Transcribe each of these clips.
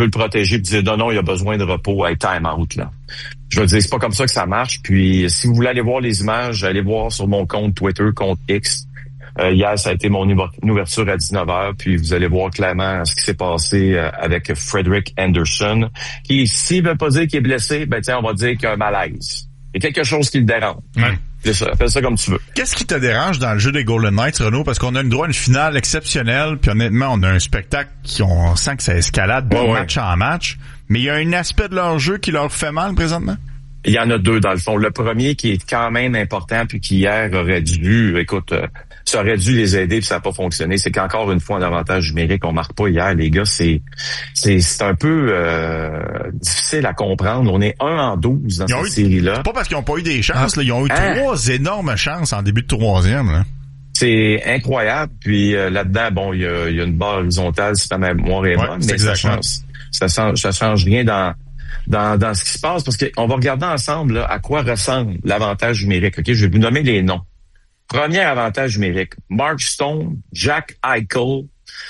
veut le protéger et dire non, il a besoin de repos, hey, time out, là. Je veux dire, c'est pas comme ça que ça marche. Puis, si vous voulez aller voir les images, allez voir sur mon compte Twitter, compte X. Hier, ça a été mon ouverture à 19h, puis vous allez voir clairement ce qui s'est passé avec Frederick Anderson, qui, s'il veut pas dire qu'il est blessé, ben tiens, on va dire qu'il y a un malaise. Il y a quelque chose qui le dérange. Ouais. C'est ça, fais ça comme tu veux. Qu'est-ce qui te dérange dans le jeu des Golden Knights, Renaud? Parce qu'on a le droit à une finale exceptionnelle, puis honnêtement, on a un spectacle on sent que ça escalade de match en match, mais il y a un aspect de leur jeu qui leur fait mal présentement? Il y en a deux, dans le fond. Le premier qui est quand même important, puis qui hier aurait dû, ça aurait dû les aider, puis ça n'a pas fonctionné. C'est qu'encore une fois, un avantage numérique, on marque pas hier, les gars. C'est un peu difficile à comprendre. On est 1-12 dans cette série-là. C'est pas parce qu'ils n'ont pas eu des chances, là. Ils ont eu 3 énormes chances en début de troisième, là. C'est incroyable. Puis là-dedans, bon, il y a une barre horizontale, si ta mémoire est bonne, mais ça change rien dans ce qui se passe, parce qu'on va regarder ensemble là, à quoi ressemble l'avantage numérique. Ok, je vais vous nommer les noms. Premier avantage numérique, Mark Stone, Jack Eichel,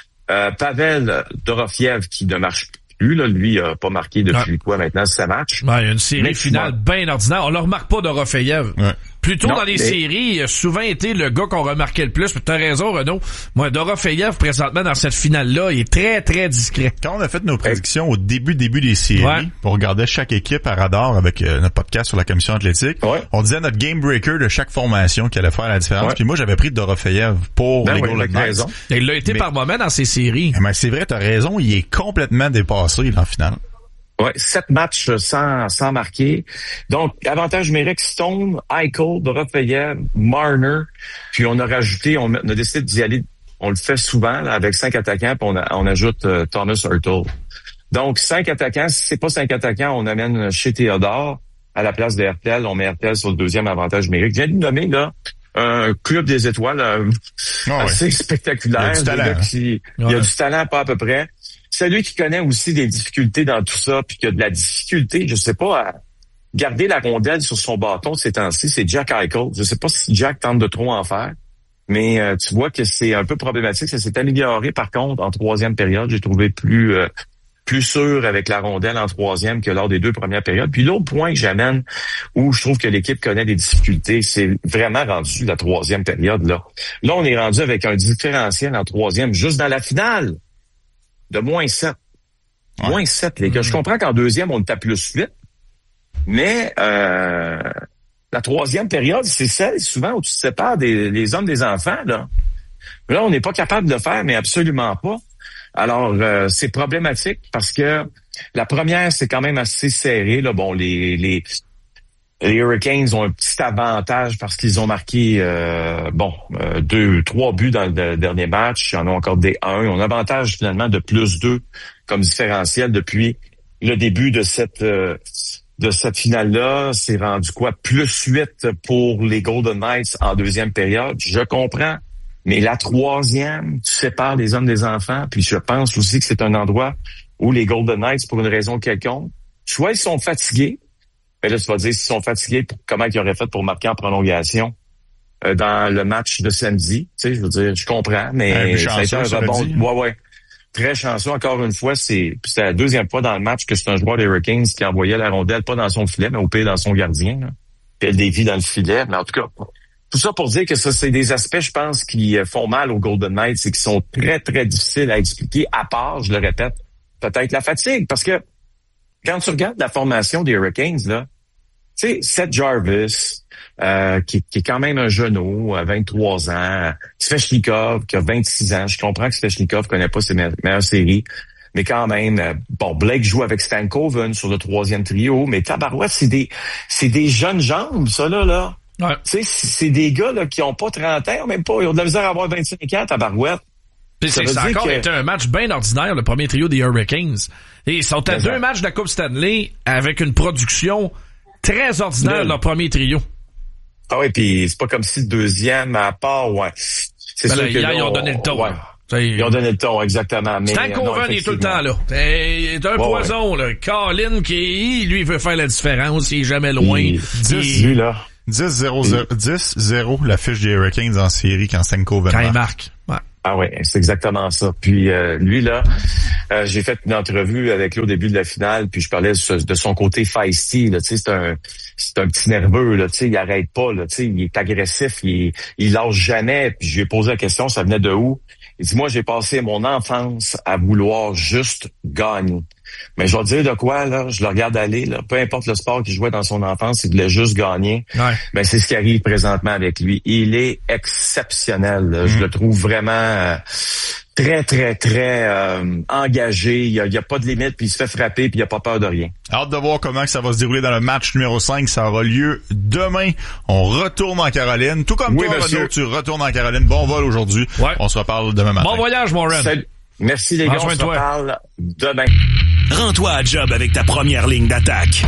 Pavel Dorofiev qui ne marche plus, là, lui a pas marqué depuis maintenant 7 matchs. Il y a une série finale bien ordinaire. On ne remarque pas Dorofeyev. Ouais. Plutôt dans les séries, il a souvent été le gars qu'on remarquait le plus. T'as raison, Renaud. Moi, Dorofeyev, présentement, dans cette finale-là, il est très, très discret. Quand on a fait nos prédictions au début des séries, on regardait chaque équipe à radar avec notre podcast sur la commission athlétique, on disait notre game breaker de chaque formation qui allait faire la différence. Puis moi, j'avais pris Dorofeyev pour les Golden Knights. Il l'a été par moment dans ces séries. Mais c'est vrai, t'as raison, il est complètement dépassé en finale. Ouais, 7 matchs sans marquer. Donc, avantage numérique, Stone, Eichel, Dorofeyev, Marner. Puis on a rajouté, on a décidé d'y aller, on le fait souvent là, avec 5 attaquants, puis on ajoute Thomas Hertl. Donc, 5 attaquants. Si c'est pas 5 attaquants, on amène chez Théodore à la place de Hertl. On met Hertl sur le deuxième avantage numérique. Je viens de nommer là un club des étoiles assez spectaculaire. Il y a du talent, pas à peu près. Celui qui connaît aussi des difficultés dans tout ça, puis qui a de la difficulté, je sais pas, à garder la rondelle sur son bâton ces temps-ci, c'est Jack Eichel. Je sais pas si Jack tente de trop en faire, mais tu vois que c'est un peu problématique. Ça s'est amélioré, par contre, en troisième période. J'ai trouvé plus sûr avec la rondelle en troisième que lors des 2 premières périodes. Puis l'autre point que j'amène, où je trouve que l'équipe connaît des difficultés, c'est vraiment rendu la troisième période. Là, on est rendu avec un différentiel en troisième, juste dans la finale, de -7. -7, les gars. Je comprends qu'en deuxième, on était plus 8. Mais la troisième période, c'est celle souvent où tu te sépares les hommes des enfants. Là, on n'est pas capable de le faire, mais absolument pas. Alors, c'est problématique parce que la première, c'est quand même assez serré. Là. Bon, les Hurricanes ont un petit avantage parce qu'ils ont marqué 3 buts dans le dernier match. Ils en ont encore des 1. Ils ont un avantage finalement de +2 comme différentiel depuis le début de cette finale-là. C'est rendu quoi? +8 pour les Golden Knights en deuxième période. Je comprends. Mais la troisième, tu sépares les hommes des enfants. Puis je pense aussi que c'est un endroit où les Golden Knights, pour une raison quelconque, soit ils sont fatigués. Mais là, tu vas dire, s'ils sont fatigués, comment ils auraient fait pour marquer en prolongation dans le match de samedi. Tu sais, je veux dire, je comprends, mais ça a été un rebond. Ouais. Très chanceux. Encore une fois, c'était la deuxième fois dans le match que c'est un joueur des Hurricanes qui envoyait la rondelle, pas dans son filet, mais au pire dans son gardien. Là. Puis elle dévie dans le filet. Mais en tout cas, tout ça pour dire que ça, c'est des aspects, je pense, qui font mal aux Golden Knights et qui sont très, très difficiles à expliquer, à part, je le répète, peut-être la fatigue. Parce que quand tu regardes la formation des Hurricanes, là, tu sais, Seth Jarvis, qui est quand même un genou, à 23 ans, Svechnikov, qui a 26 ans. Je comprends que Svechnikov connaît pas ses meilleures séries, mais quand même, Blake joue avec Stankoven sur le troisième trio, mais tabarouette, c'est des jeunes jambes, ça, là. Ouais. Tu sais, c'est des gars, là, qui ont pas 30 ans, même pas, ils ont de la misère à avoir 25 ans, tabarouette. Ça a encore été un match bien ordinaire, le premier trio des Hurricanes. Et ils sont à 2 matchs de la Coupe Stanley avec une production très ordinaire, leur premier trio. Ah oui, puis c'est pas comme si le deuxième, à part, c'est sûr que hier, ils ont donné le ton. Ouais. Ils ont donné le ton, exactement. Mais Stankoven est tout le temps là. C'est un poison, là. Colin, lui, il veut faire la différence, il est jamais loin. 10, là. 10-0 la fiche des Hurricanes en série quand Stankoven marque. Ouais. Ah ouais, c'est exactement ça. Puis lui là, j'ai fait une entrevue avec lui au début de la finale, puis je parlais de son côté feisty. Là, tu sais, c'est un petit nerveux. Là, tu sais, il arrête pas. Là, tu sais, il est agressif, il lâche jamais. Puis je lui ai posé la question, ça venait de où? Il dit, moi, j'ai passé mon enfance à vouloir juste gagner. Mais je vais te dire de quoi, là, je le regarde aller, là, peu importe le sport qu'il jouait dans son enfance, il voulait juste gagner. Ouais. Ben, c'est ce qui arrive présentement avec lui. Il est exceptionnel. Là. Je le trouve vraiment très, très, très engagé. Il y a pas de limite, puis il se fait frapper, puis il a pas peur de rien. Hâte de voir comment ça va se dérouler dans le match numéro 5. Ça aura lieu demain. On retourne en Caroline. Tout comme toi, Renaud, tu retournes en Caroline. Bon vol aujourd'hui. Ouais. On se reparle demain matin. Bon voyage, mon Ren. Merci les gars, on se reparle demain. Rends-toi à job avec ta première ligne d'attaque.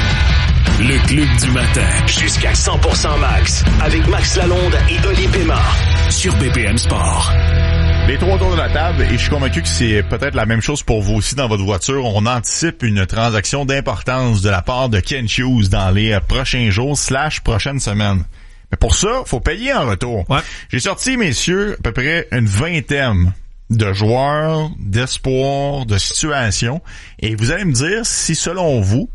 Le Club du matin. Jusqu'à 100% max. Avec Max Lalonde et Oli Pema. Sur BPM Sport. Les trois autour de la table, et je suis convaincu que c'est peut-être la même chose pour vous aussi dans votre voiture. On anticipe une transaction d'importance de la part de Ken Hughes dans les prochains jours / prochaines semaines. Mais pour ça, faut payer en retour. Ouais. J'ai sorti, messieurs, à peu près une vingtaine de joueurs, d'espoir, de situations, et vous allez me dire si, selon vous,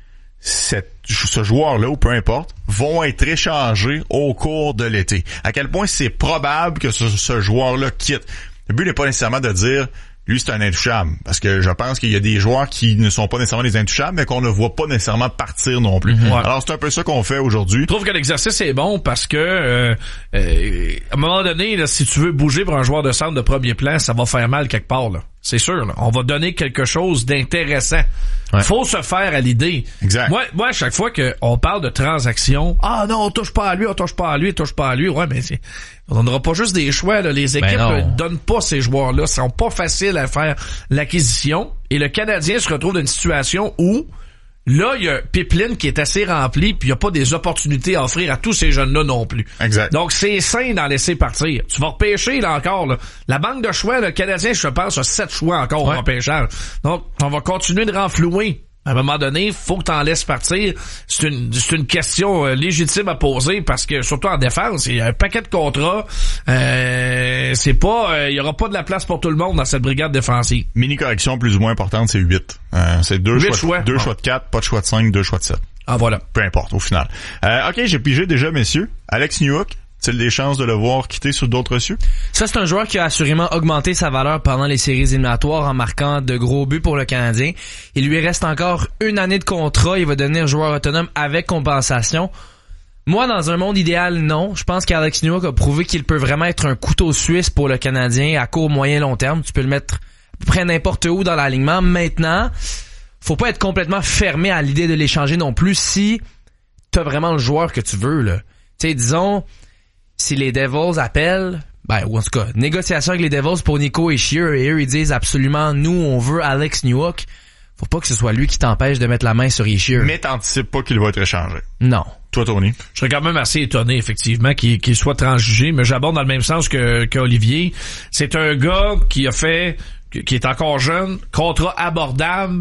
ce joueur-là, ou peu importe, vont être échangés au cours de l'été. À quel point c'est probable que ce joueur-là quitte. Le but n'est pas nécessairement de dire lui, c'est un intouchable. Parce que je pense qu'il y a des joueurs qui ne sont pas nécessairement des intouchables, mais qu'on ne voit pas nécessairement partir non plus. Ouais. Alors, c'est un peu ça qu'on fait aujourd'hui. Je trouve que l'exercice est bon parce que à un moment donné, là, si tu veux bouger pour un joueur de centre de premier plan, ça va faire mal quelque part, là. C'est sûr, là. On va donner quelque chose d'intéressant. Ouais. Faut se faire à l'idée. Exact. Moi, à chaque fois qu'on parle de transaction, ah non, on touche pas à lui, on touche pas à lui, on touche pas à lui. Ouais, mais on donnera pas juste des choix, là. Les équipes donnent pas ces joueurs-là. Ils sont pas faciles à faire l'acquisition. Et le Canadien se retrouve dans une situation où, là, il y a un pipeline qui est assez rempli, puis il n'y a pas des opportunités à offrir à tous ces jeunes-là non plus. Exact. Donc, c'est sain d'en laisser partir. Tu vas repêcher, là, encore, là. La banque de choix, le Canadien, je pense, a 7 choix encore au repêchage. Donc, on va continuer de renflouer. À un moment donné, faut que t'en laisses partir. C'est une question légitime à poser parce que, surtout en défense, il y a un paquet de contrats. C'est pas, il y aura pas de la place pour tout le monde dans cette brigade défensive. Mini correction plus ou moins importante, c'est 8. C'est 2 choix de 4, pas de choix de 5, 2 choix de 7. Ah, voilà. Peu importe, au final. OK, j'ai pigé déjà, messieurs. Alex Newhook. A-t-il des chances de le voir quitter sur d'autres cieux? Ça, c'est un joueur qui a assurément augmenté sa valeur pendant les séries éliminatoires en marquant de gros buts pour le Canadien. Il lui reste encore 1 année de contrat. Il va devenir joueur autonome avec compensation. Moi, dans un monde idéal, non. Je pense qu'Alex Newhook a prouvé qu'il peut vraiment être un couteau suisse pour le Canadien à court, moyen, long terme. Tu peux le mettre à peu près n'importe où dans l'alignement. Maintenant, faut pas être complètement fermé à l'idée de l'échanger non plus si t'as vraiment le joueur que tu veux, là. Tu sais, disons, si les Devils appellent, ou en tout cas, négociation avec les Devils pour Nico Hischier, et eux, ils disent absolument, nous, on veut Alex Newhook. Faut pas que ce soit lui qui t'empêche de mettre la main sur Hischier. Mais t'anticipes pas qu'il va être échangé. Non. Toi, Tony? Je serais quand même assez étonné, effectivement, qu'il soit transjugé, mais j'aborde dans le même sens qu'Olivier. C'est un gars qui est encore jeune, contrat abordable.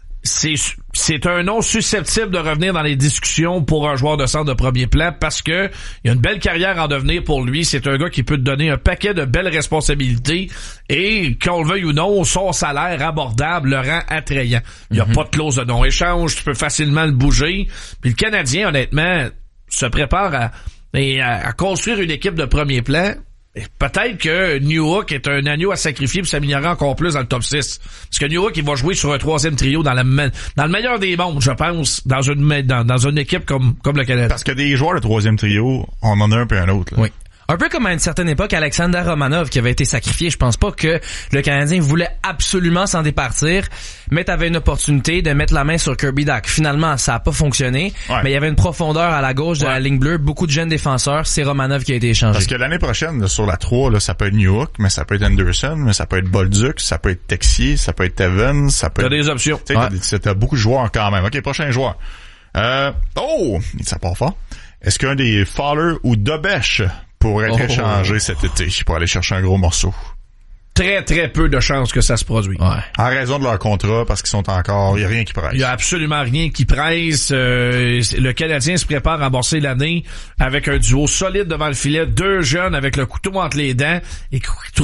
C'est un nom susceptible de revenir dans les discussions pour un joueur de centre de premier plan parce que il y a une belle carrière en devenir pour lui. C'est un gars qui peut te donner un paquet de belles responsabilités et, qu'on le veuille ou non, son salaire abordable le rend attrayant. Il n'y a pas de clause de non-échange, tu peux facilement le bouger. Puis le Canadien, honnêtement, se prépare à construire une équipe de premier plan. Peut-être que Newhook est un agneau à sacrifier pour s'améliorer encore plus dans le top 6. Parce que Newhook, il va jouer sur un 3e trio dans le meilleur des mondes, je pense, dans une équipe comme le Canada. Parce que des joueurs de 3e trio, on en a un peu un autre, là. Oui. Un peu comme à une certaine époque, Alexander Romanov qui avait été sacrifié. Je pense pas que le Canadien voulait absolument s'en départir, mais t'avais une opportunité de mettre la main sur Kirby Dach. Finalement, ça a pas fonctionné, mais il y avait une profondeur à la gauche de la ligne bleue, beaucoup de jeunes défenseurs. C'est Romanov qui a été échangé. Parce que l'année prochaine, là, sur la 3, là, ça peut être Newhook, mais ça peut être Anderson, mais ça peut être Bolduc, ça peut être Texier, ça peut être Evans, ça peut être... T'as des options. T'as beaucoup de joueurs quand même. OK, prochain joueur. Ça part fort. Est-ce qu'un des Fowler ou Dobesch pour être échangé cet été pour aller chercher un gros morceau? très, très peu de chances que ça se produise. Ouais. En raison de leur contrat, parce qu'ils sont encore... Il y a rien qui presse. Il y a absolument rien qui presse. Le Canadien se prépare à amorcer l'année avec un duo solide devant le filet, 2 jeunes avec le couteau entre les dents et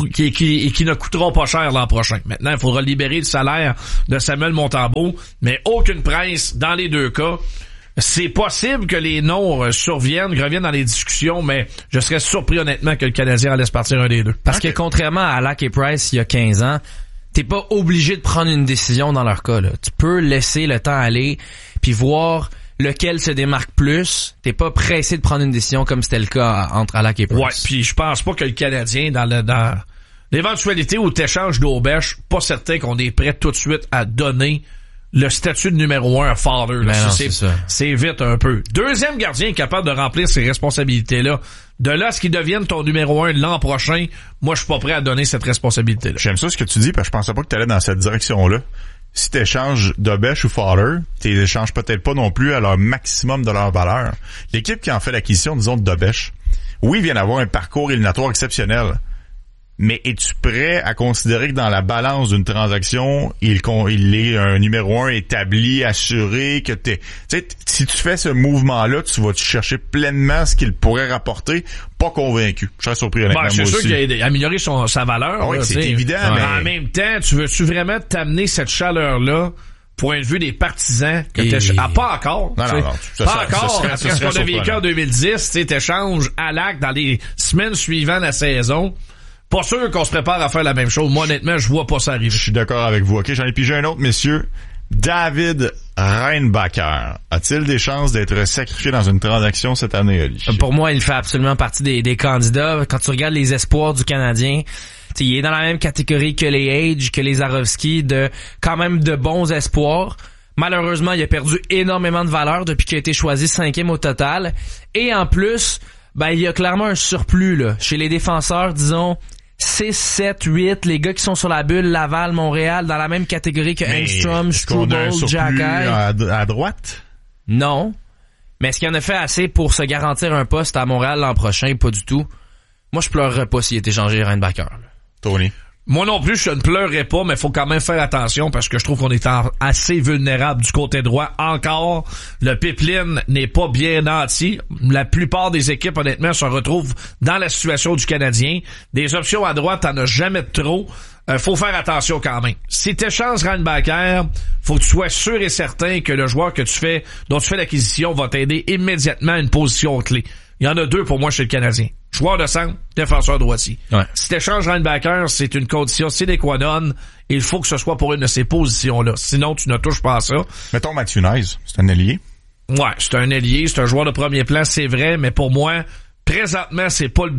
qui ne coûteront pas cher l'an prochain. Maintenant, il faudra libérer le salaire de Samuel Montembeault, mais aucune presse dans les 2 cas. C'est possible que les noms reviennent dans les discussions, mais je serais surpris honnêtement que le Canadien en laisse partir un des 2. Parce que contrairement à Halak et Price il y a 15 ans, t'es pas obligé de prendre une décision dans leur cas, là. Tu peux laisser le temps aller puis voir lequel se démarque plus. T'es pas pressé de prendre une décision comme c'était le cas entre Halak et Price. Ouais, puis je pense pas que le Canadien dans l'éventualité où t'échanges d'Aubèche, pas certain qu'on est prêt tout de suite à donner le statut de numéro 1 à Fowler. C'est vite un peu. Deuxième gardien capable de remplir ces responsabilités-là. De là à ce qu'il devienne ton numéro 1 l'an prochain, moi je suis pas prêt à donner cette responsabilité-là. J'aime ça ce que tu dis, parce que je pensais pas que tu allais dans cette direction-là. Si tu échanges Dobèche ou Fowler, tu les échanges peut-être pas non plus à leur maximum de leur valeur. L'équipe qui en fait l'acquisition, disons, de Dobèche, oui, vient d'avoir un parcours éliminatoire exceptionnel. Mais es-tu prêt à considérer que dans la balance d'une transaction, il est un numéro 1 établi, assuré, que tu sais, si tu fais ce mouvement-là, tu vas chercher pleinement ce qu'il pourrait rapporter, pas convaincu. Je serais surpris honnêtement. C'est sûr qu'il a amélioré sa valeur. Oui, là, c'est évident. Mais en même temps, tu veux-tu vraiment t'amener cette chaleur-là? Point de vue des partisans que pas encore. Non, pas encore. Après ce qu'on a vécu en 2010, tu t'échanges Halak dans les semaines suivant la saison. Pas sûr qu'on se prépare à faire la même chose. Moi, honnêtement, je vois pas ça arriver. Je suis d'accord avec vous. OK, j'en ai pigé un autre, messieurs. David Reinbacher a-t-il des chances d'être sacrifié dans une transaction cette année, Oli? Pour moi, il fait absolument partie des candidats. Quand tu regardes les espoirs du Canadien, il est dans la même catégorie que les Age, que les Zarovski, quand même de bons espoirs. Malheureusement, il a perdu énormément de valeur depuis qu'il a été choisi 5e au total. Et en plus, il y a clairement un surplus là chez les défenseurs, disons 6, 7, 8, les gars qui sont sur la bulle, Laval, Montréal, dans la même catégorie que Engstrom, Struble, Jacky. À droite? Non. Mais est-ce qu'il en a fait assez pour se garantir un poste à Montréal l'an prochain? Pas du tout. Moi, je pleurerais pas s'il était changé Reinbacher. Tony? Moi non plus, je ne pleurerais pas, mais faut quand même faire attention parce que je trouve qu'on est assez vulnérable du côté droit. Encore, le pipeline n'est pas bien nanti. La plupart des équipes, honnêtement, se retrouvent dans la situation du Canadien. Des options à droite, t'en as jamais de trop. Faut faire attention quand même. Si t'échanges Reinbacher, faut que tu sois sûr et certain que le joueur dont tu fais l'acquisition va t'aider immédiatement à une position clé. Il y en a 2 pour moi chez le Canadien. Joueur de centre, défenseur droitier. Ouais. Si t'échanges Reinbacher, c'est une condition sine qua non. Il faut que ce soit pour une de ces positions-là. Sinon, tu ne touches pas à ça. Mettons Matthew Knies, c'est un ailier. Ouais, c'est un ailier, c'est un joueur de premier plan, c'est vrai, mais pour moi, présentement, c'est pas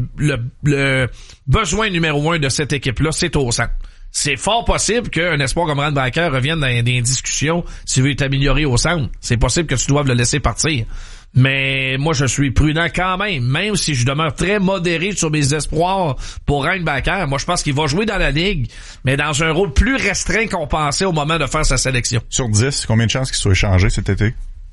le besoin numéro 1 de cette équipe-là, c'est au centre. C'est fort possible qu'un espoir comme Reinbacher revienne dans des discussions s'il veut t'améliorer au centre. C'est possible que tu doives le laisser partir. Mais moi, je suis prudent quand même si je demeure très modéré sur mes espoirs pour Reinbacher. Moi, je pense qu'il va jouer dans la Ligue, mais dans un rôle plus restreint qu'on pensait au moment de faire sa sélection. Sur 10, combien de chances qu'il soit échangé cet été?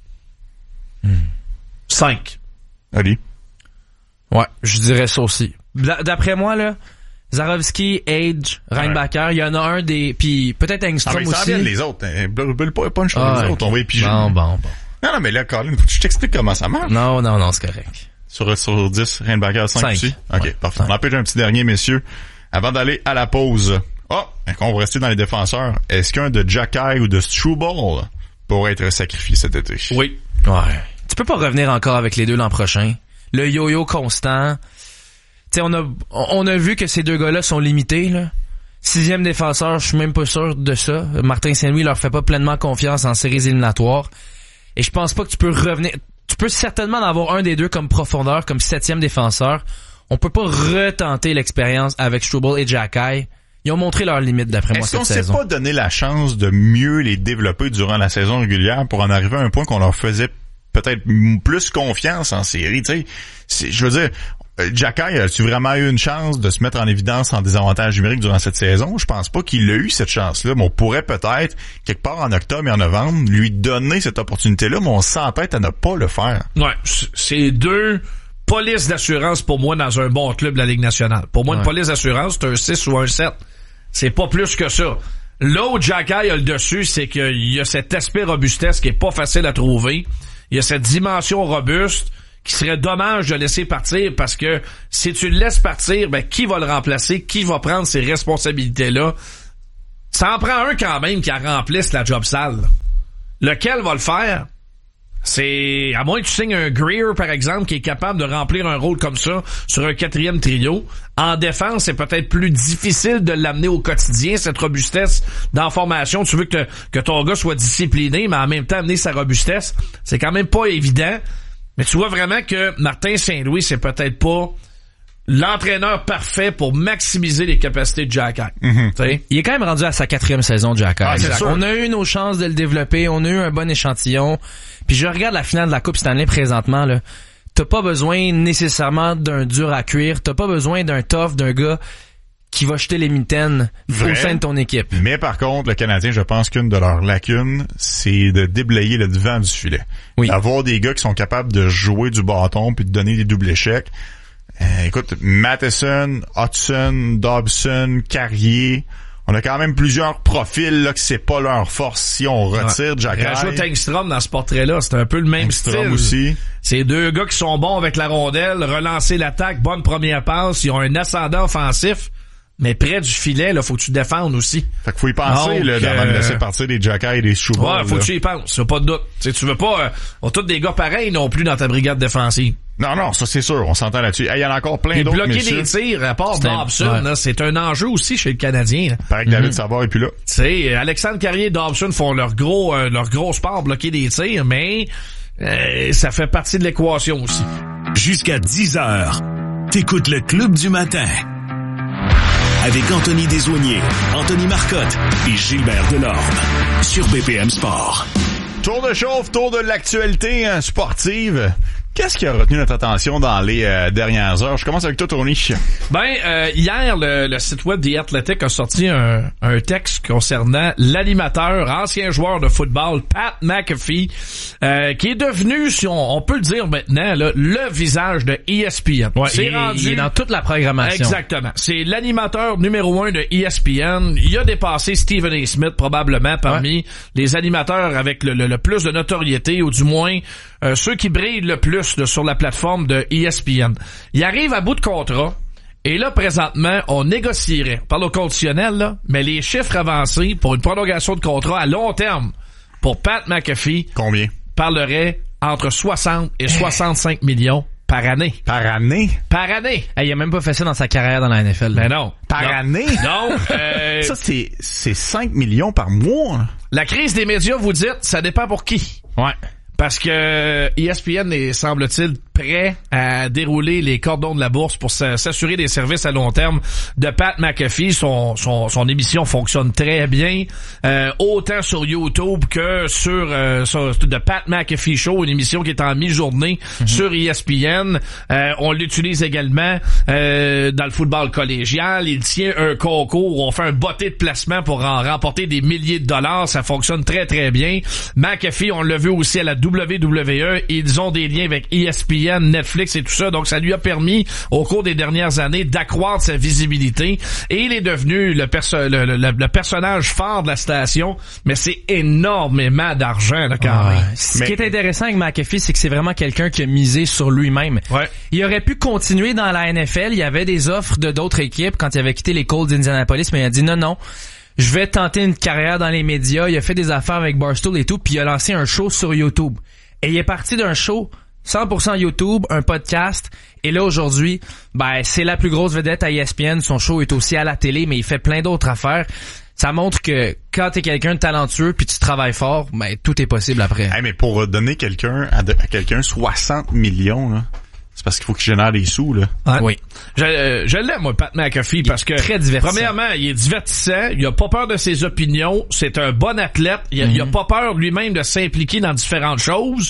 5. Ali? Ouais, je dirais ça aussi. D'après moi, là, Zarovski, Age, Reinbacher, il y en a un des... Puis peut-être Engstrom aussi. Les autres. Bulle pas une chose les autres. On va épiger. Bon. Non, mais là, Colin, je t'explique comment ça marche. Non, c'est correct. Sur 10, Reinbacher 5 aussi? OK, ouais, parfait. 5. On en pêche un petit dernier, messieurs. Avant d'aller à la pause. On va rester dans les défenseurs. Est-ce qu'un de Jacky ou de Struble pourrait être sacrifié cet été? Oui. Ouais. Tu peux pas revenir encore avec les 2 l'an prochain. Le yo-yo constant. Tu sais, on a vu que ces 2 gars-là sont limités, là. 6e défenseur, je suis même pas sûr de ça. Martin Saint-Louis leur fait pas pleinement confiance en séries éliminatoires. Et je pense pas que tu peux revenir. Tu peux certainement en avoir un des 2 comme profondeur, comme 7e défenseur. On peut pas retenter l'expérience avec Struble et Jacky. Ils ont montré leurs limites d'après moi cette saison. Est-ce qu'on s'est pas donné la chance de mieux les développer durant la saison régulière pour en arriver à un point qu'on leur faisait peut-être plus confiance en série, tu sais? Je veux dire, Jacky, as-tu vraiment eu une chance de se mettre en évidence en désavantage numérique durant cette saison? Je pense pas qu'il a eu cette chance-là, mais on pourrait peut-être, quelque part en octobre et en novembre, lui donner cette opportunité-là, mais on s'entête à ne pas le faire. Ouais, c'est 2 polices d'assurance pour moi dans un bon club de la Ligue nationale. Pour moi, une police d'assurance, c'est un 6 ou un 7. C'est pas plus que ça. Là où Jacky a le dessus, c'est qu'il y a cet aspect robustesse qui est pas facile à trouver. Il y a cette dimension robuste qui serait dommage de laisser partir parce que si tu le laisses partir, ben qui va le remplacer? Qui va prendre ces responsabilités-là? Ça en prend un quand même qui remplisse la job sale. Lequel va le faire? C'est, à moins que tu signes un Greer, par exemple, qui est capable de remplir un rôle comme ça sur un 4e trio. En défense, c'est peut-être plus difficile de l'amener au quotidien, cette robustesse dans la formation. Tu veux que ton gars soit discipliné, mais en même temps amener sa robustesse. C'est quand même pas évident. Mais tu vois vraiment que Martin Saint-Louis, c'est peut-être pas l'entraîneur parfait pour maximiser les capacités de Jacky. Il est quand même rendu à sa 4e saison, Jacky. On a eu nos chances de le développer, on a eu un bon échantillon. Puis je regarde la finale de la Coupe Stanley présentement, là. T'as pas besoin nécessairement d'un dur à cuire, t'as pas besoin d'un tough, d'un gars qui va jeter les mitaines au sein de ton équipe. Mais par contre, le Canadien, je pense qu'une de leurs lacunes, c'est de déblayer le devant du filet. Oui. Avoir des gars qui sont capables de jouer du bâton puis de donner des doubles échecs. Écoute, Matheson, Hudson, Dobson, Carrier, on a quand même plusieurs profils là que c'est pas leur force si on retire Jacky. Rajoute Engstrom dans ce portrait-là, c'est un peu le même style. Aussi. C'est deux gars qui sont bons avec la rondelle, relancer l'attaque, bonne première passe, ils ont un ascendant offensif. Mais près du filet, là, faut que tu défendes aussi. Fait qu'il faut y penser, là, avant de laisser partir des Jacky et des Chouva. Ouais, faut que tu y penses, pas de doute. T'sais, tu veux pas, on a tous des gars pareils non plus dans ta brigade défensive. Non, ça c'est sûr, on s'entend là-dessus. Il y en a encore plein d'autres, bloquer des tirs, à part Dobson, là, c'est un enjeu aussi chez le Canadien. Là. Pareil que David Savard est plus là. Tu sais, Alexandre Carrier et Dobson font leur gros sport, bloquer des tirs, mais ça fait partie de l'équation aussi. Jusqu'à 10h, t'écoutes le Club du matin. Avec Anthony Desaulniers, Anthony Marcotte et Gilbert Delorme sur BPM Sport. Tour de chauffe, tour de l'actualité sportive. Qu'est-ce qui a retenu notre attention dans les dernières heures? Je commence avec toi, Tony. Hier, le site web The Athletic a sorti un texte concernant l'animateur, ancien joueur de football, Pat McAfee, qui est devenu, si on peut le dire maintenant, là, le visage de ESPN. Ouais, il est dans toute la programmation. Exactement. C'est l'animateur numéro 1 de ESPN. Il a dépassé Stephen A. Smith, probablement, parmi les animateurs avec le plus de notoriété, ou du moins ceux qui brillent le plus sur la plateforme de ESPN. Il arrive à bout de contrat, et là, présentement, on négocierait, on parle au conditionnel, là, mais les chiffres avancés pour une prolongation de contrat à long terme pour Pat McAfee. Combien? Parlerait entre 60 et 65 millions par année. Par année? Par année. Il a même pas fait ça dans sa carrière dans la NFL. Mais non. Par année? Non. Ça, c'est 5 millions par mois. Hein? La crise des médias, vous dites, ça dépend pour qui. Ouais. Parce que ESPN est, semble-t-il, prêt à dérouler les cordons de la bourse pour s'assurer des services à long terme de Pat McAfee. Son émission fonctionne très bien, autant sur YouTube que sur The Pat McAfee Show, une émission qui est en mi-journée sur ESPN. On l'utilise également dans le football collégial. Il tient un concours où on fait un botté de placement pour en remporter des milliers de dollars. Ça fonctionne très, très bien. McAfee, on l'a vu aussi à la WWE. Ils ont des liens avec ESPN, Netflix et tout ça, donc ça lui a permis au cours des dernières années d'accroître sa visibilité, et il est devenu le personnage phare de la station, mais c'est énormément d'argent là, quand même. Ce qui est intéressant avec McAfee, c'est que c'est vraiment quelqu'un qui a misé sur lui-même. Ouais. Il aurait pu continuer dans la NFL, il y avait des offres de d'autres équipes quand il avait quitté les Colts d'Indianapolis, mais il a dit non, je vais tenter une carrière dans les médias. Il a fait des affaires avec Barstool et tout, puis il a lancé un show sur YouTube. Et il est parti d'un show 100% YouTube, un podcast, et là aujourd'hui, c'est la plus grosse vedette à ESPN. Son show est aussi à la télé, mais il fait plein d'autres affaires. Ça montre que quand t'es quelqu'un de talentueux puis tu travailles fort, tout est possible après. Hey, mais pour donner à quelqu'un 60 millions, là, c'est parce qu'il faut qu'il génère des sous, là. Ouais. Oui. Je l'aime, moi, Pat McAfee, parce que, très divertissant. Premièrement, il est divertissant, il a pas peur de ses opinions, c'est un bon athlète, il a pas peur lui-même de s'impliquer dans différentes choses.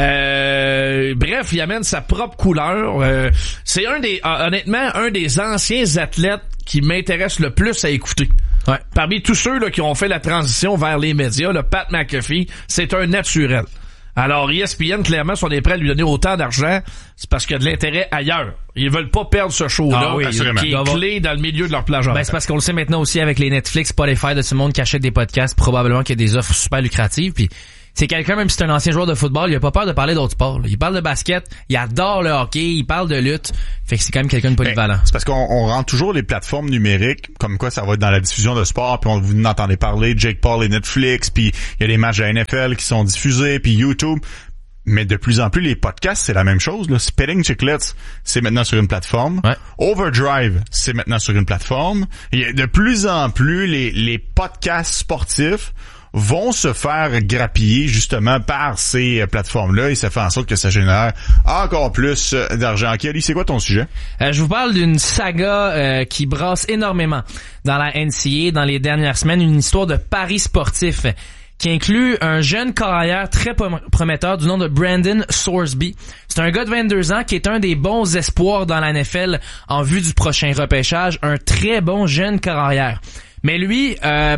Bref, il amène sa propre couleur. C'est honnêtement, un des anciens athlètes qui m'intéresse le plus à écouter. Ouais. Parmi tous ceux là qui ont fait la transition vers les médias, le Pat McAfee, c'est un naturel. Alors, ESPN, clairement, si on est prêt à lui donner autant d'argent, c'est parce qu'il y a de l'intérêt ailleurs. Ils veulent pas perdre ce show-là, qui est clé dans le milieu de leur plage horaire. Ben, c'est parce qu'on le sait maintenant aussi avec les Netflix, Spotify de ce monde qui achètent des podcasts, probablement qu'il y a des offres super lucratives, puis c'est quelqu'un, même si c'est un ancien joueur de football, il a pas peur de parler d'autres sports. Là. Il parle de basket, il adore le hockey, il parle de lutte. Fait que c'est quand même quelqu'un de polyvalent. C'est parce qu'on rend toujours les plateformes numériques, comme quoi ça va être dans la diffusion de sport, puis vous entendez parler, Jake Paul et Netflix, puis il y a les matchs de la NFL qui sont diffusés, puis YouTube. Mais de plus en plus, les podcasts, c'est la même chose. Là. Spitting Chicklets, c'est maintenant sur une plateforme. Ouais. Overdrive, c'est maintenant sur une plateforme. Et de plus en plus, les podcasts sportifs vont se faire grappiller justement par ces plateformes-là et ça fait en sorte que ça génère encore plus d'argent. Kelly, c'est quoi ton sujet? Je vous parle d'une saga qui brasse énormément dans la NCAA dans les dernières semaines, une histoire de paris sportif qui inclut un jeune carrière très prometteur du nom de Brandon Sorsby. C'est un gars de 22 ans qui est un des bons espoirs dans la NFL en vue du prochain repêchage, un très bon jeune carrière. Mais lui,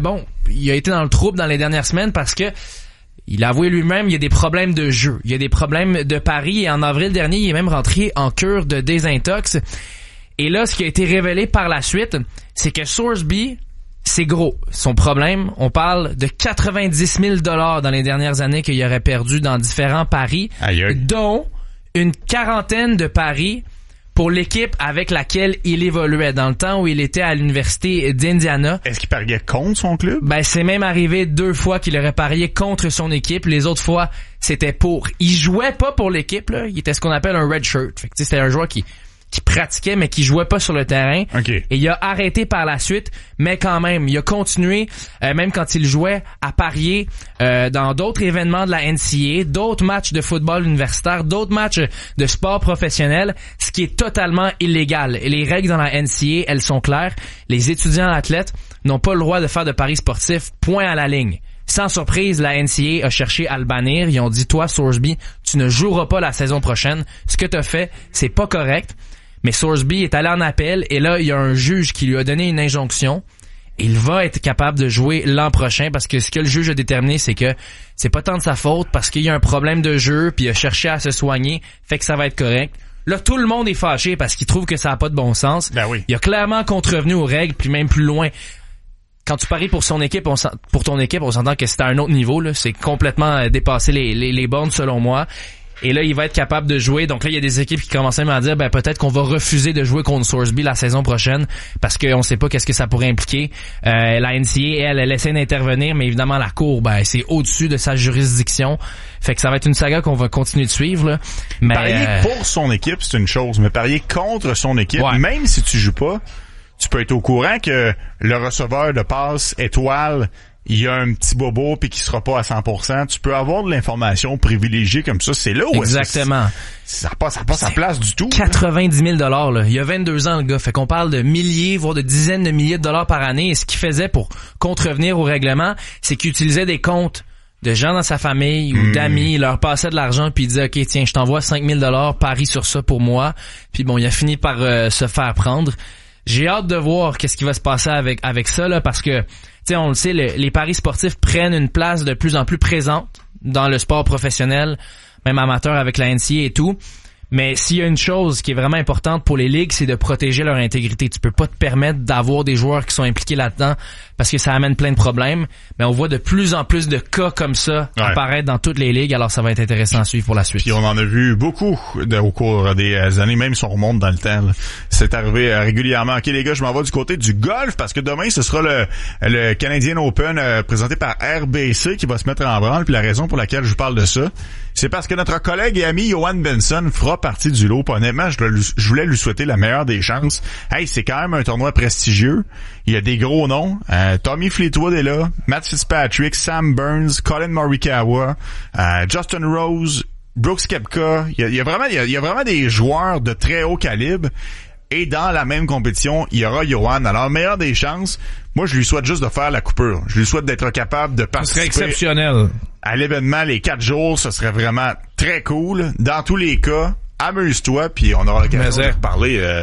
il a été dans le trouble dans les dernières semaines parce que il a avoué lui-même, il y a des problèmes de jeu, il y a des problèmes de paris et en avril dernier, il est même rentré en cure de désintox. Et là, ce qui a été révélé par la suite, c'est que Sorsby, c'est gros. Son problème, on parle de 90 000 $ dans les dernières années qu'il aurait perdu dans différents paris, dont une quarantaine de paris pour l'équipe avec laquelle il évoluait dans le temps où il était à l'université d'Indiana. Est-ce qu'il pariait contre son club? Ben, c'est même arrivé 2 fois qu'il aurait parié contre son équipe. Les autres fois, c'était pour. Il jouait pas pour l'équipe, là. Il était ce qu'on appelle un red shirt. Fait que, c'était un joueur qui pratiquait mais qui jouait pas sur le terrain. Okay. Et il a arrêté par la suite, mais quand même, il a continué, même quand il jouait, à parier dans d'autres événements de la NCAA, d'autres matchs de football universitaire, d'autres matchs de sport professionnel, ce qui est totalement illégal. Et les règles dans la NCAA, elles sont claires. Les étudiants athlètes n'ont pas le droit de faire de paris sportifs, point à la ligne. Sans surprise, la NCAA a cherché à le bannir. Ils ont dit, toi, Sorsby, tu ne joueras pas la saison prochaine. Ce que t'as fait, c'est pas correct. Mais Sorsby est allé en appel et là, il y a un juge qui lui a donné une injonction. Il va être capable de jouer l'an prochain parce que ce que le juge a déterminé, c'est que c'est pas tant de sa faute parce qu'il y a un problème de jeu puis il a cherché à se soigner, fait que ça va être correct. Là, tout le monde est fâché parce qu'il trouve que ça a pas de bon sens. Ben oui. Il a clairement contrevenu aux règles puis même plus loin. Quand tu paries pour son équipe, pour ton équipe, on s'entend que c'est à un autre niveau, là. C'est complètement dépassé les bornes selon moi. Et là, il va être capable de jouer. Donc là, il y a des équipes qui commencent même à dire, ben peut-être qu'on va refuser de jouer contre Sorsby la saison prochaine parce qu'on sait pas qu'est-ce que ça pourrait impliquer. La NCAA, elle essaie d'intervenir, mais évidemment la cour, ben c'est au-dessus de sa juridiction. Fait que ça va être une saga qu'on va continuer de suivre. Là. Mais parier pour son équipe, c'est une chose, mais parier contre son équipe, ouais. Même si tu joues pas, tu peux être au courant que le receveur de passe étoile, il y a un petit bobo puis qui sera pas à 100%. Tu peux avoir de l'information privilégiée comme ça. C'est là où exactement. Ça n'a pas sa place du tout. 90 000 $, là. Il y a 22 ans, le gars. Fait qu'on parle de milliers, voire de dizaines de milliers de dollars par année. Et ce qu'il faisait pour contrevenir au règlement, c'est qu'il utilisait des comptes de gens dans sa famille ou d'amis. Il leur passait de l'argent puis il disait, OK, tiens, je t'envoie 5 000 $, parie sur ça pour moi. Puis bon, il a fini par se faire prendre. J'ai hâte de voir qu'est-ce qui va se passer avec ça, là, parce que, tu sais, on le sait, les paris sportifs prennent une place de plus en plus présente dans le sport professionnel, même amateur avec la NCAA et tout. Mais s'il y a une chose qui est vraiment importante pour les ligues, c'est de protéger leur intégrité. Tu peux pas te permettre d'avoir des joueurs qui sont impliqués là-dedans parce que ça amène plein de problèmes. Mais on voit de plus en plus de cas comme ça apparaître dans toutes les ligues. Alors ça va être intéressant à suivre pour la suite. Puis on en a vu beaucoup au cours des années, même si on remonte dans le temps. Là. C'est arrivé régulièrement. OK les gars, je m'en vais du côté du golf parce que demain ce sera le Canadian Open présenté par RBC qui va se mettre en branle. Puis la raison pour laquelle je vous parle de ça, c'est parce que notre collègue et ami Johan Benson fera partie du lot. Puis honnêtement, je voulais lui souhaiter la meilleure des chances. Hey, c'est quand même un tournoi prestigieux. Il y a des gros noms. Tommy Fleetwood est là, Matt Fitzpatrick, Sam Burns, Colin Morikawa, Justin Rose, Brooks Koepka. Il y a vraiment des joueurs de très haut calibre. Et dans la même compétition, il y aura Johan. Alors, meilleure des chances, moi, je lui souhaite juste de faire la coupure. Je lui souhaite d'être capable de participer. Ce serait exceptionnel. À l'événement, les 4 jours, ce serait vraiment très cool. Dans tous les cas, amuse-toi, puis on aura l'occasion de reparler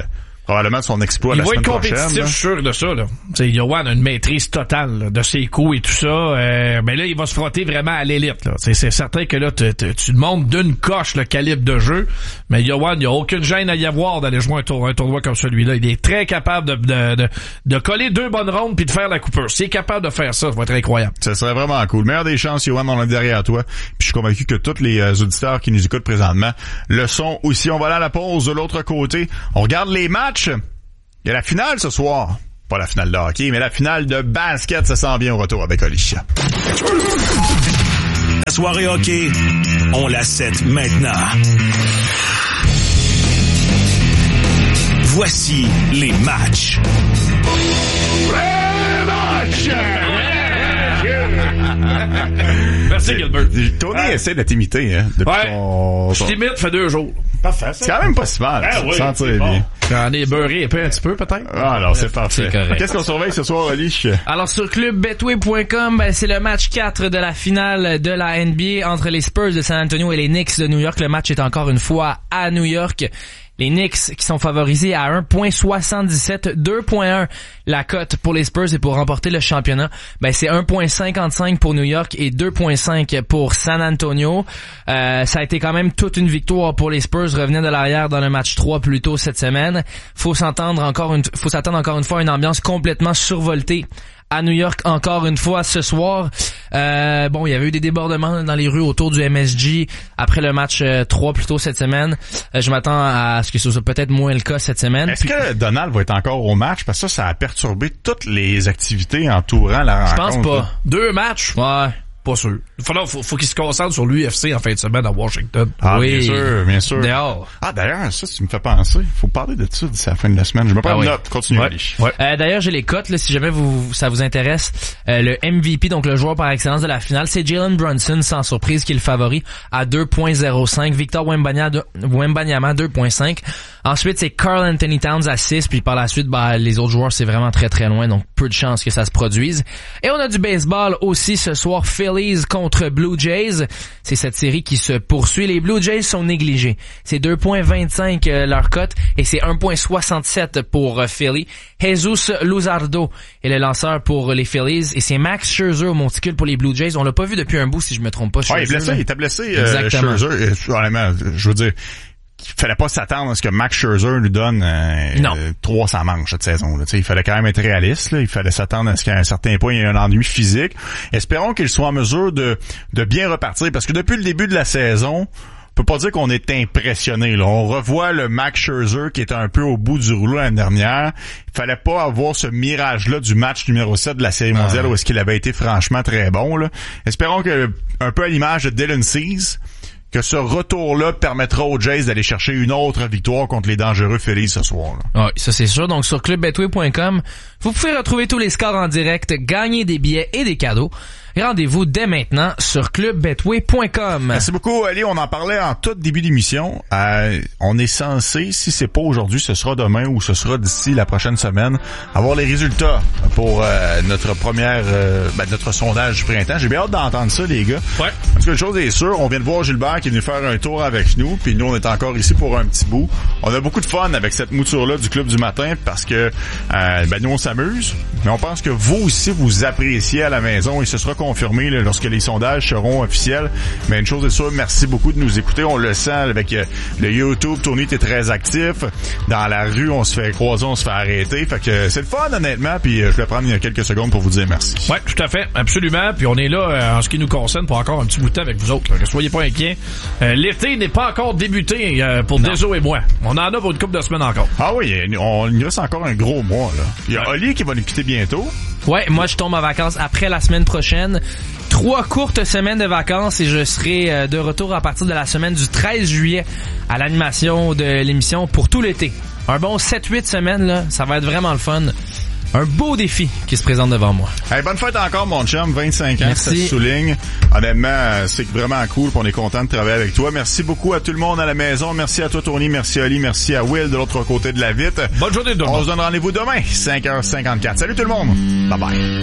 probablement son exploit la semaine prochaine. Il va être compétitif, je suis sûr de ça, là. T'sais, Yoann a une maîtrise totale là, de ses coups et tout ça. Mais là, il va se frotter vraiment à l'élite, là. C'est certain que là, tu montes d'une coche le calibre de jeu. Mais Yoann, il n'y a aucune gêne à y avoir d'aller jouer un tournoi comme celui-là. Il est très capable de coller 2 bonnes rondes puis de faire la coupure. S'il est capable de faire ça va être incroyable. Ça serait vraiment cool. Meilleure des chances, Yoann, on est derrière toi. Puis je suis convaincu que tous les auditeurs qui nous écoutent présentement le sont aussi. On va aller à la pause de l'autre côté. On regarde les matchs. Il y a la finale ce soir. Pas la finale de hockey, mais la finale de basket. Ça s'en vient au retour avec Alicia. La soirée hockey, on la set maintenant. Voici les matchs. Merci Gilbert. Tony essaie de t'imiter, hein. Je t'imite, fait 2 jours. Parfait. C'est quand même pas si mal. Oui, sentir bien. J'en ai beurré un petit peu, peut-être. Ah, alors, c'est parfait. C'est correct. Qu'est-ce qu'on surveille ce soir, Oli? Alors, sur clubbetway.com, c'est le match 4 de la finale de la NBA entre les Spurs de San Antonio et les Knicks de New York. Le match est encore une fois à New York. Les Knicks qui sont favorisés à 1.77, 2.1 la cote pour les Spurs et pour remporter le championnat, c'est 1.55 pour New York et 2.5 pour San Antonio. Ça a été quand même toute une victoire pour les Spurs, revenir de l'arrière dans le match 3 plus tôt cette semaine. Faut s'attendre encore une fois à une ambiance complètement survoltée à New York encore une fois ce soir. Il y avait eu des débordements dans les rues autour du MSG après le match 3 plus tôt cette semaine. Je m'attends à ce que ce soit peut-être moins le cas cette semaine. Est-ce que Donald va être encore au match? Parce que ça a perturbé toutes les activités entourant la rencontre. Je pense pas. Là. 2 matchs? Ouais. Pas sûr. Faut qu'il se concentre sur l'UFC en fin de semaine à Washington. Ah, oui. Bien sûr. Dehors. Ah, d'ailleurs, ça, tu me fais penser. Faut parler de ça d'ici la fin de la semaine. Je me prends une note. Continue, Ali. D'ailleurs, j'ai les cotes, là, si jamais ça vous intéresse. Le MVP, donc le joueur par excellence de la finale, c'est Jalen Brunson, sans surprise, qui est le favori à 2.05. Victor Wembanyama, 2.5. Ensuite, c'est Karl Anthony Towns à 6. Puis par la suite, les autres joueurs, c'est vraiment très très loin. Donc, peu de chances que ça se produise. Et on a du baseball aussi ce soir. Phillies contre Blue Jays. C'est cette série qui se poursuit. Les Blue Jays sont négligés. C'est 2.25 leur cote et c'est 1.67 pour Philly. Jesus Luzardo est le lanceur pour les Phillies et c'est Max Scherzer au monticule pour les Blue Jays. On l'a pas vu depuis un bout si je me trompe pas. Scherzer, il était blessé. Scherzer, honnêtement, je veux dire, il fallait pas s'attendre à ce que Max Scherzer nous donne 300 manches cette saison. Là. Il fallait quand même être réaliste. Là. Il fallait s'attendre à ce qu'à un certain point, il y ait un ennui physique. Espérons qu'il soit en mesure de bien repartir. Parce que depuis le début de la saison, on peut pas dire qu'on est impressionné. Là. On revoit le Max Scherzer qui était un peu au bout du rouleau l'année dernière. Il fallait pas avoir ce mirage-là du match numéro 7 de la Série mondiale où est-ce qu'il avait été franchement très bon. Là. Espérons que, un peu à l'image de Dylan Cease, que ce retour-là permettra aux Jays d'aller chercher une autre victoire contre les dangereux Phillies ce soir. Oui, ça c'est sûr. Donc sur clubbetway.com, vous pouvez retrouver tous les scores en direct, gagner des billets et des cadeaux. Rendez-vous dès maintenant sur clubbetway.com. Merci beaucoup, Ali. On en parlait en tout début d'émission. On est censé, si c'est pas aujourd'hui, ce sera demain ou ce sera d'ici la prochaine semaine, avoir les résultats pour notre première, notre sondage du printemps. J'ai bien hâte d'entendre ça, les gars. Ouais. Parce que une chose est sûre, on vient de voir Gilbert qui est venu faire un tour avec nous, puis nous, on est encore ici pour un petit bout. On a beaucoup de fun avec cette mouture-là du Club du matin parce que nous, on s'amuse, mais on pense que vous aussi, vous appréciez à la maison et ce sera confirmé là, lorsque les sondages seront officiels. Mais une chose est sûre, merci beaucoup de nous écouter. On le sent avec le YouTube. Tony, t'es très actif. Dans la rue, on se fait croiser, on se fait arrêter. Fait que c'est le fun, honnêtement. Puis je vais prendre quelques secondes pour vous dire merci. Ouais, tout à fait. Absolument. Puis on est là, en ce qui nous concerne, pour encore un petit bout de temps avec vous autres. Là. Soyez pas inquiets. L'été n'est pas encore débuté pour Deso et moi. On en a pour une couple de semaines encore. Ah oui, il reste encore un gros mois. Là. Il y a Oli qui va nous quitter bientôt. Ouais, moi je tombe en vacances après la semaine prochaine. 3 courtes semaines de vacances et je serai de retour à partir de la semaine du 13 juillet à l'animation de l'émission pour tout l'été. Un bon 7-8 semaines, là, ça va être vraiment le fun. Un beau défi qui se présente devant moi. Hey, bonne fête encore, mon chum. 25 ans, merci. Ça se souligne. Honnêtement, c'est vraiment cool. On est content de travailler avec toi. Merci beaucoup à tout le monde à la maison. Merci à toi, Tony. Merci à Ali. Merci à Will de l'autre côté de la vitre. Bonne journée de On se donne rendez-vous demain, 5h54. Salut tout le monde. Bye bye.